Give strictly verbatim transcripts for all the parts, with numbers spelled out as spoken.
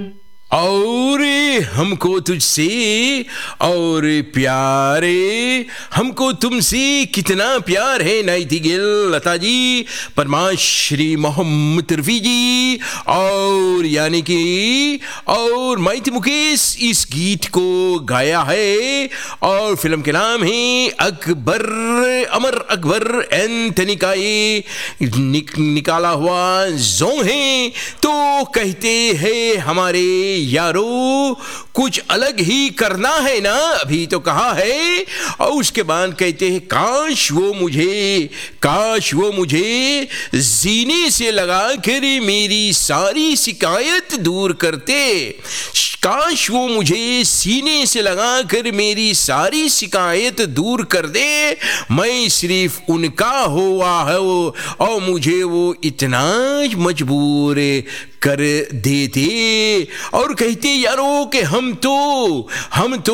और हमको तुझसे और प्यारे, हमको तुमसे कितना प्यार है नाइटिंगेल लता जी, पद्माश्री मोहम्मद रफी जी और यानी कि और माइती मुकेश इस गीत को गाया है और फिल्म के नाम है अकबर, अमर अकबर एंथनी का ये निक, निकाला हुआ जों है। तो कहते हैं हमारे यारो कुछ अलग ही करना है ना, अभी तो कहा है। और उसके बाद कहते हैं काश वो मुझे, काश वो मुझे सीने से लगा कर मेरी सारी शिकायत दूर करते, काश वो मुझे सीने से लगा कर मेरी सारी शिकायत दूर कर दे, मैं सिर्फ उनका हुआ है और मुझे वो इतना मजबूर कर देते। और कहते यारो कि हम तो हम तो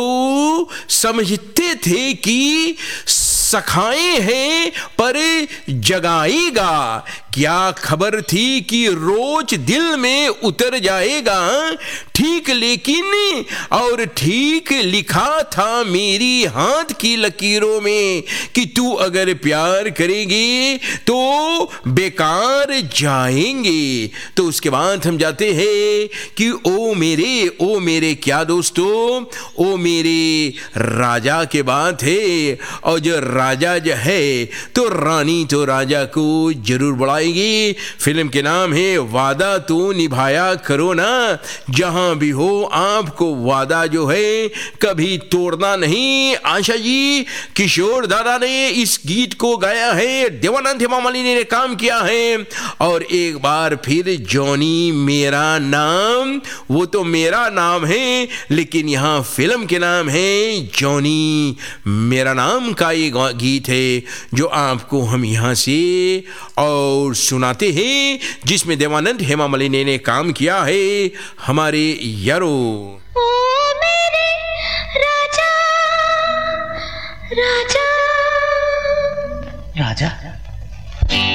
समझते थे कि सखाए हैं पर जगाएगा, क्या खबर थी कि रोज दिल में उतर जाएगा ठीक, लेकिन और ठीक लिखा था मेरी हाथ की लकीरों में कि तू अगर प्यार करेगी तो बेकार जाएंगे। तो उसके बाद हम जाते हैं कि ओ मेरे ओ मेरे क्या दोस्तों, ओ मेरे राजा के बात है। और जो राजा जो है तो रानी तो राजा को जरूर बुलाएगी। फिल्म के नाम है वादा तो निभाया करो ना, जहां भी हो आपको वादा जो है कभी तोड़ना नहीं। आशा जी, किशोर दादा ने इस गीत को गाया है, देवानंद हेमा मालिनी ने काम किया है। और एक बार फिर जॉनी मेरा नाम, वो तो मेरा नाम है लेकिन यहाँ फिल्म के नाम है जॉनी मेरा नाम का ये गीत है जो आपको हम यहाँ से और सुनाते हैं, जिसमें देवानंद हेमा मालिनी ने काम किया है हमारे यारो। ओ मेरे राजा, राजा, राजा